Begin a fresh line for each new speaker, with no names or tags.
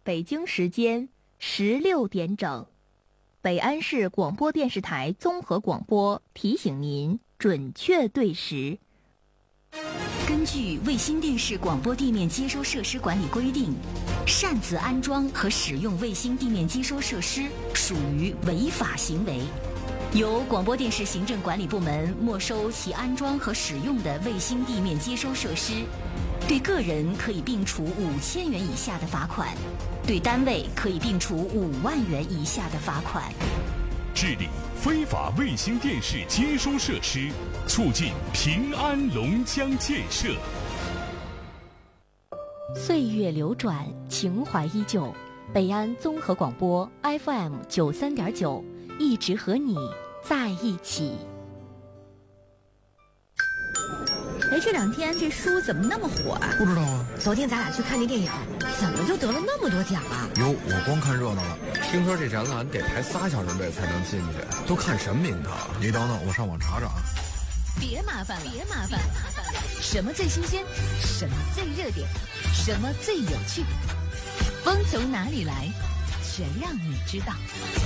北京时间16点整，北安市广播电视台综合广播提醒您准确对时。
根据卫星电视广播地面接收设施管理规定，擅自安装和使用卫星地面接收设施属于违法行为，由广播电视行政管理部门没收其安装和使用的卫星地面接收设施，对个人可以并处5000元以下的罚款，对单位可以并处5万元以下的罚款。
治理非法卫星电视接收设施，促进平安龙江建设。
岁月流转，情怀依旧。北安综合广播 FM 93.9，一直和你在一起。
哎，这2天这书怎么那么火啊？
不知道啊。
昨天咱俩去看那电影，怎么就得了那么多奖啊？
哟，我光看热闹了。听说这展览得排3小时队才能进去，都看什么名堂？你等等，我上网查查啊。
别麻烦了，什么最新鲜？什么最热点？什么最有趣？风从哪里来？全让你知道。